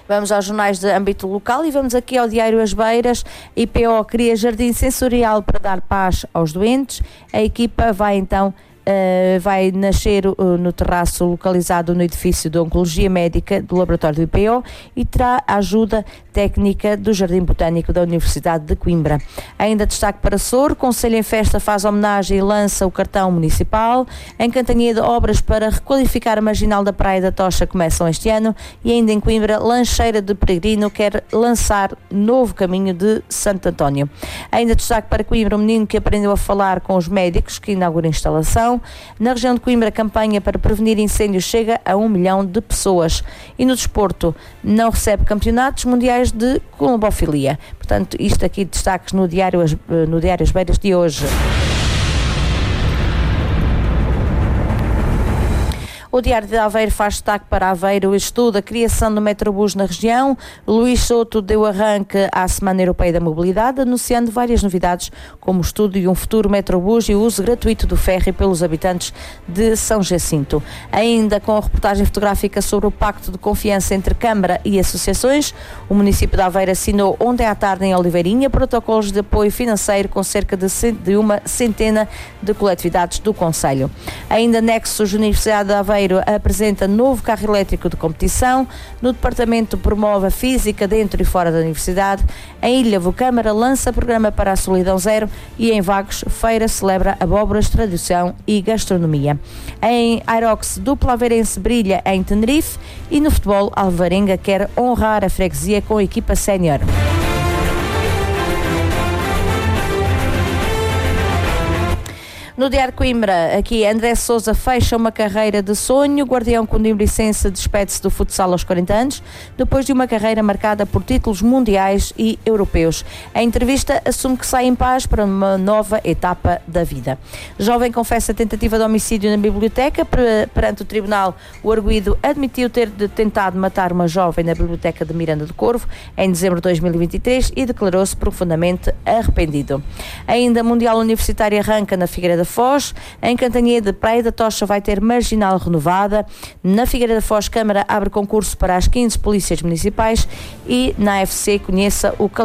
Vamos aos jornais de âmbito local e vamos aqui ao Diário As Beiras. IPO cria jardim sensorial para dar paz aos doentes. A equipa vai nascer no terraço localizado no edifício de Oncologia Médica do Laboratório do IPO e terá a ajuda técnica do Jardim Botânico da Universidade de Coimbra. Ainda destaque para Soro, Conselho em Festa faz homenagem e lança o cartão municipal. Em Cantanhede, obras para requalificar a marginal da Praia da Tocha começam este ano e ainda em Coimbra, Lancheira de Peregrino quer lançar novo caminho de Santo António. Ainda destaque para Coimbra, um menino que aprendeu a falar com os médicos que inaugura a instalação. Na região de Coimbra, a campanha para prevenir incêndios chega a 1 milhão de pessoas. E no desporto, não recebe campeonatos mundiais de colombofilia. Portanto, isto aqui destaques no Diário As Beiras de hoje. O Diário de Aveiro faz destaque para Aveiro, estuda a criação do Metrobus na região. Luís Souto deu arranque à Semana Europeia da Mobilidade, anunciando várias novidades, como o estudo de um futuro Metrobus e o uso gratuito do ferry pelos habitantes de São Jacinto. Ainda com a reportagem fotográfica sobre o Pacto de Confiança entre Câmara e associações, o município de Aveiro assinou ontem à tarde em Oliveirinha protocolos de apoio financeiro com cerca de uma centena de coletividades do concelho. Ainda Nexus Universidade de Aveiro apresenta novo carro elétrico de competição. No departamento promove a física dentro e fora da universidade. Em Ilhavo, Câmara lança programa para a Solidão Zero e em Vagos, feira celebra abóboras, tradição e gastronomia. Em Aerox, dupla aveirense brilha em Tenerife e no futebol, Alvarenga quer honrar a freguesia com a equipa sénior. No Diário Coimbra, aqui André Sousa fecha uma carreira de sonho. Guardião condimbricense despede-se do futsal aos 40 anos, depois de uma carreira marcada por títulos mundiais e europeus. A entrevista assume que sai em paz para uma nova etapa da vida. Jovem confessa tentativa de homicídio na biblioteca. Perante o tribunal, o arguido admitiu ter tentado matar uma jovem na biblioteca de Miranda do Corvo em dezembro de 2023 e declarou-se profundamente arrependido. Ainda Mundial Universitário arranca na Figueira da Foz. Em Cantanhede, Praia da Tocha vai ter marginal renovada. Na Figueira da Foz, Câmara abre concurso para as 15 polícias municipais e na AFC conheça o